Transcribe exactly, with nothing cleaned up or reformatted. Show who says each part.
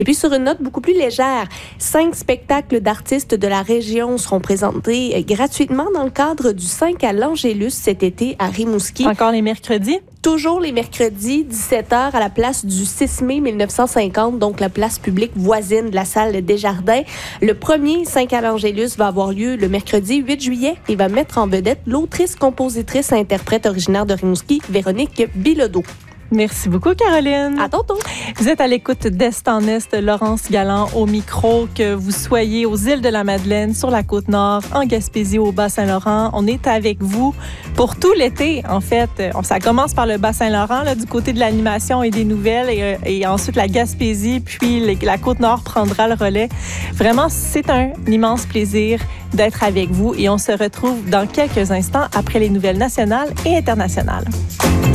Speaker 1: Et puis sur une note beaucoup plus légère, cinq spectacles d'artistes de la région seront présentés gratuitement dans le cadre du cinq à l'Angélus cet été à Rimouski.
Speaker 2: Encore les mercredis?
Speaker 1: Toujours les mercredis, dix-sept heures à la place du six mai mille neuf cent cinquante, donc la place publique voisine de la salle Desjardins. Le premier cinq à l'Angélus va avoir lieu le mercredi huit juillet et va mettre en vedette l'autrice, compositrice, interprète originaire de Rimouski, Véronique Bilodeau.
Speaker 2: Merci beaucoup, Caroline.
Speaker 1: À tantôt.
Speaker 2: Vous êtes à l'écoute d'Est en Est, Laurence Galland au micro. Que vous soyez aux îles de la Madeleine, sur la Côte-Nord, en Gaspésie, au Bas-Saint-Laurent, on est avec vous pour tout l'été, en fait. Ça commence par le Bas-Saint-Laurent, là, du côté de l'animation et des nouvelles, et, et ensuite la Gaspésie, puis la Côte-Nord prendra le relais. Vraiment, c'est un immense plaisir d'être avec vous et on se retrouve dans quelques instants après les nouvelles nationales et internationales.